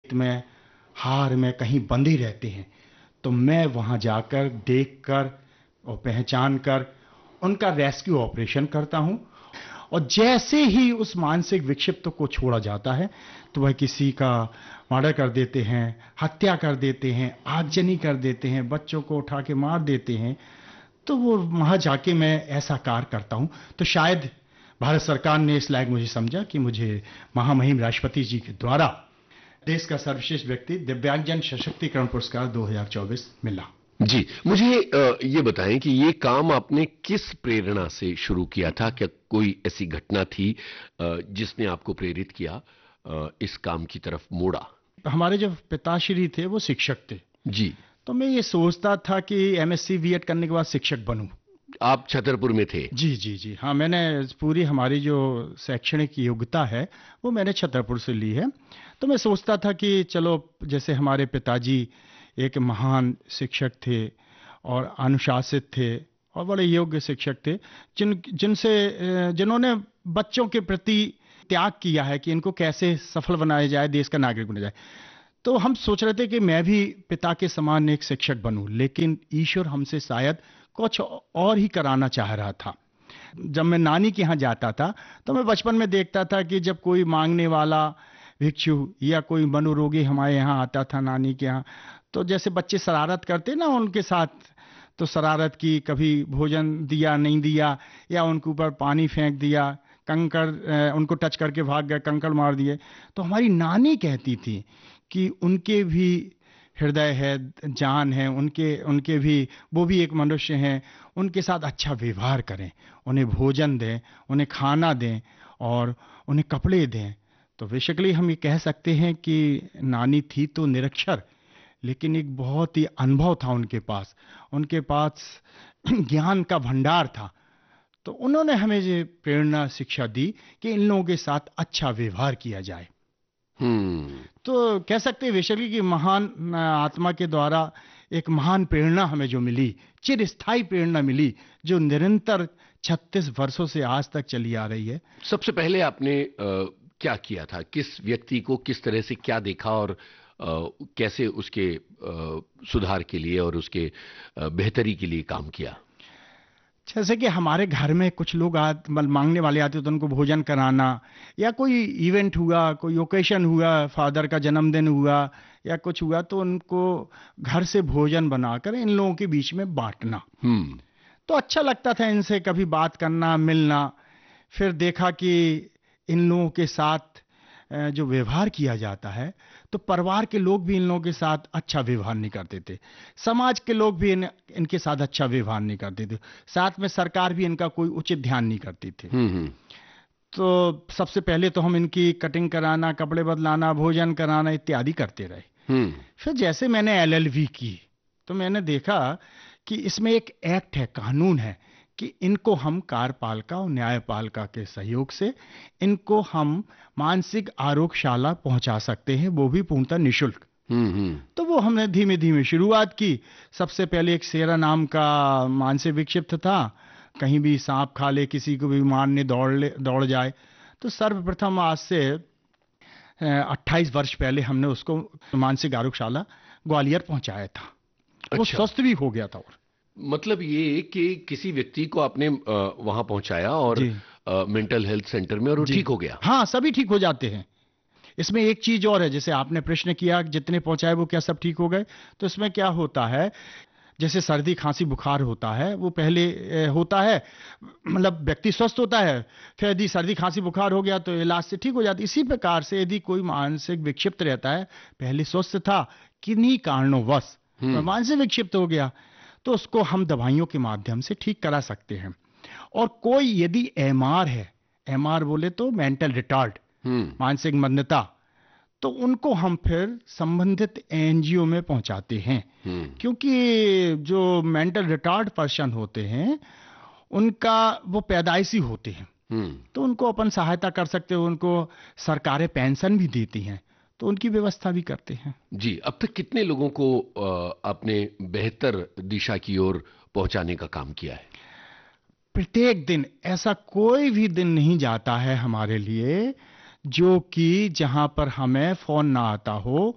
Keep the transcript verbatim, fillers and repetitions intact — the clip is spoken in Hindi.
में, हार में कहीं बंधे रहते हैं, तो मैं वहां जाकर देखकर और पहचान कर उनका रेस्क्यू ऑपरेशन करता हूं। और जैसे ही उस मानसिक विक्षिप्त को छोड़ा जाता है तो वह किसी का मर्डर कर देते हैं, हत्या कर देते हैं, आगजनी कर देते हैं, बच्चों को उठा के मार देते हैं, तो वो वहां जाके मैं ऐसा कार्य करता हूं। तो शायद भारत सरकार ने इस लायक मुझे समझा कि मुझे महामहिम राष्ट्रपति जी के द्वारा देश का सर्वश्रेष्ठ व्यक्ति दिव्यांगजन सशक्तिकरण पुरस्कार दो हज़ार चौबीस मिला। जी, मुझे ये बताएं कि ये काम आपने किस प्रेरणा से शुरू किया था? क्या कोई ऐसी घटना थी जिसने आपको प्रेरित किया, इस काम की तरफ मोड़ा? हमारे जो पिताश्री थे वो शिक्षक थे जी, तो मैं ये सोचता था कि एमएससी बीएड करने के बाद शिक्षक बनूं। आप छतरपुर में थे? जी जी जी हाँ, मैंने पूरी हमारी जो शैक्षणिक योग्यता है वो मैंने छतरपुर से ली है। तो मैं सोचता था कि चलो, जैसे हमारे पिताजी एक महान शिक्षक थे और अनुशासित थे और बड़े योग्य शिक्षक थे, जिन जिनसे जिन्होंने बच्चों के प्रति त्याग किया है कि इनको कैसे सफल बनाया जाए, देश का नागरिक बनाया जाए। तो हम सोच रहे थे कि मैं भी पिता के समान एक शिक्षक बनूं, लेकिन ईश्वर हमसे शायद कुछ और ही कराना चाह रहा था। जब मैं नानी के यहाँ जाता था तो मैं बचपन में देखता था कि जब कोई मांगने वाला भिक्षु या कोई मनोरोगी हमारे यहाँ आता था नानी के यहाँ, तो जैसे बच्चे शरारत करते ना उनके साथ, तो शरारत की, कभी भोजन दिया नहीं दिया, या उनके ऊपर पानी फेंक दिया, कंकड़ उनको टच करके भाग गए, कंकड़ मार दिए। तो हमारी नानी कहती थी कि उनके भी हृदय है, जान है, उनके उनके भी, वो भी एक मनुष्य हैं, उनके साथ अच्छा व्यवहार करें, उन्हें भोजन दें, उन्हें खाना दें और उन्हें कपड़े दें। तो बेसिकली हम ये कह सकते हैं कि नानी थी तो निरक्षर, लेकिन एक बहुत ही अनुभव था उनके पास, उनके पास ज्ञान का भंडार था। तो उन्होंने हमें ये प्रेरणा शिक्षा दी कि इन लोगों के साथ अच्छा व्यवहार किया जाए। हम्म तो कह सकते हैं बेसिकली कि महान आत्मा के द्वारा एक महान प्रेरणा हमें जो मिली, चिरस्थायी प्रेरणा मिली, जो निरंतर छत्तीस वर्षों से आज तक चली आ रही है। सबसे पहले आपने आ, क्या किया था? किस व्यक्ति को किस तरह से क्या देखा और आ, कैसे उसके आ, सुधार के लिए और उसके आ, बेहतरी के लिए काम किया? जैसे कि हमारे घर में कुछ लोग आ, मांगने वाले आते तो उनको भोजन कराना, या कोई इवेंट हुआ, कोई ओकेशन हुआ, फादर का जन्मदिन हुआ या कुछ हुआ, तो उनको घर से भोजन बनाकर इन लोगों के बीच में बांटना। हम्म तो अच्छा लगता था इनसे कभी बात करना, मिलना। फिर देखा कि इन लोगों के साथ जो व्यवहार किया जाता है, तो परिवार के लोग भी इन लोगों के साथ अच्छा व्यवहार नहीं करते थे, समाज के लोग भी इन, इनके साथ अच्छा व्यवहार नहीं करते थे, साथ में सरकार भी इनका कोई उचित ध्यान नहीं करती थी। हम्म तो सबसे पहले तो हम इनकी कटिंग कराना, कपड़े बदलाना, भोजन कराना इत्यादि करते रहे। हम्म फिर जैसे मैंने एलएलबी की तो मैंने देखा कि इसमें एक एक्ट है, कानून है कि इनको हम कार्यपालिका और न्यायपालिका के सहयोग से इनको हम मानसिक आरोग्यशाला पहुंचा सकते हैं, वो भी पूर्णतः निःशुल्क। हम्म तो वो हमने धीमे धीमे शुरुआत की। सबसे पहले एक शेरा नाम का मानसिक विक्षिप्त था, कहीं भी सांप खा ले, किसी को भी मारने दौड़ ले दौड़ जाए। तो सर्वप्रथम आज से अट्ठाईस वर्ष पहले हमने उसको मानसिक आरोग्यशाला ग्वालियर पहुंचाया था। वो अच्छा। स्वस्थ भी हो गया था। और मतलब ये कि किसी व्यक्ति को आपने वहां पहुंचाया और मेंटल हेल्थ सेंटर में, और वो ठीक हो गया? हाँ, सभी ठीक हो जाते हैं। इसमें एक चीज और है, जैसे आपने प्रश्न किया जितने पहुंचाए वो क्या सब ठीक हो गए, तो इसमें क्या होता है, जैसे सर्दी खांसी बुखार होता है वो पहले होता है, मतलब व्यक्ति स्वस्थ होता है, फिर यदि सर्दी खांसी बुखार हो गया तो इलाज से ठीक हो जाती है। इसी प्रकार से यदि कोई मानसिक विक्षिप्त रहता है, पहले स्वस्थ था, किन्हीं कारणोंवश मानसिक विक्षिप्त हो गया, तो उसको हम दवाइयों के माध्यम से ठीक करा सकते हैं। और कोई यदि एमआर है, एमआर बोले तो मेंटल रिटार्ड, मानसिक मंदता, तो उनको हम फिर संबंधित एनजीओ में पहुंचाते हैं। क्योंकि जो मेंटल रिटार्ड पर्सन होते हैं उनका वो पैदाइशी होते हैं, तो उनको अपन सहायता कर सकते हैं, उनको सरकारें पेंशन भी देती हैं, तो उनकी व्यवस्था भी करते हैं। जी, अब तक कितने लोगों को आपने बेहतर दिशा की ओर पहुंचाने का काम किया है? प्रत्येक दिन, ऐसा कोई भी दिन नहीं जाता है हमारे लिए जो कि जहां पर हमें फोन ना आता हो